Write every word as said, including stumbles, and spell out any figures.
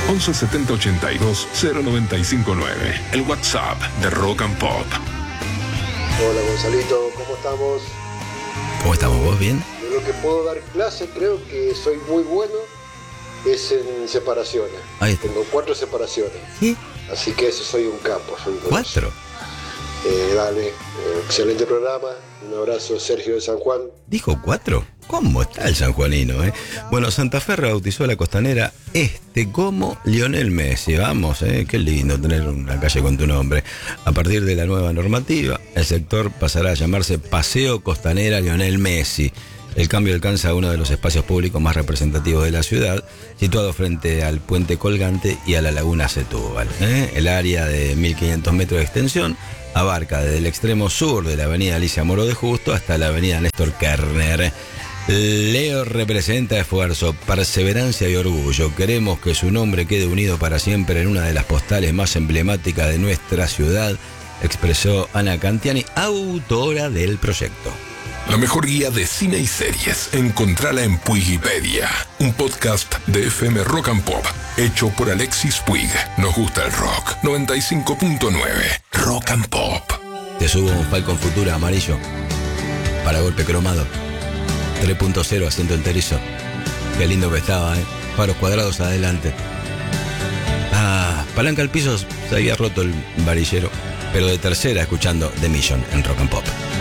once setenta ochenta y dos cero noventa y cinco nueve. El WhatsApp de Rock and Pop. Hola Gonzalito, ¿cómo estamos? ¿Cómo estamos vos? ¿Bien? De lo que puedo dar clase, creo que soy muy bueno, es en separaciones. Ahí está. Tengo cuatro separaciones. ¿Sí? Así que eso soy un capo. Soy un ¿Cuatro? Eh, dale, eh, excelente programa. Un abrazo, Sergio de San Juan. ¿Dijo cuatro? ¿Cómo está el sanjuanino, eh? Bueno, Santa Fe rebautizó la costanera este como Lionel Messi. Vamos, eh, qué lindo tener una calle con tu nombre. A partir de la nueva normativa, el sector pasará a llamarse Paseo Costanera Lionel Messi. El cambio alcanza uno de los espacios públicos más representativos de la ciudad, situado frente al puente colgante y a la laguna Setúbal. ¿eh? El área de mil quinientos metros de extensión abarca desde el extremo sur de la avenida Alicia Moro de Justo hasta la avenida Néstor Kirchner. Leo representa esfuerzo, perseverancia y orgullo. Queremos que su nombre quede unido para siempre en una de las postales más emblemáticas de nuestra ciudad, expresó Ana Cantiani, autora del proyecto. La mejor guía de cine y series, encontrala en Puigipedia, un podcast de F M Rock and Pop, hecho por Alexis Puig. Nos gusta el rock. noventa y cinco punto nueve, Rock and Pop. Te subo un Falcon Futura amarillo, para golpe cromado, tres punto cero, asiento enterizo. Qué lindo que estaba, ¿eh? Faros cuadrados adelante. Ah, palanca al piso, se había roto el varillero, pero de tercera escuchando The Mission en Rock and Pop.